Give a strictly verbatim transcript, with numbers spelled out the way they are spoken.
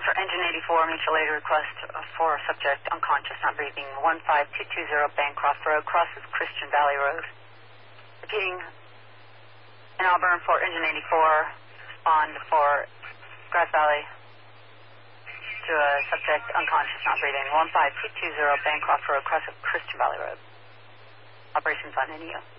for engine eighty-four, mutual aid request for subject unconscious, not breathing, one five two two zero Bancroft Road, crosses Christian Valley Road. Repeating, in Auburn for engine eighty-four, respond for Grass Valley to a subject unconscious, not breathing, one five two two zero Bancroft Road, crosses Christian Valley Road. Operations on N E O.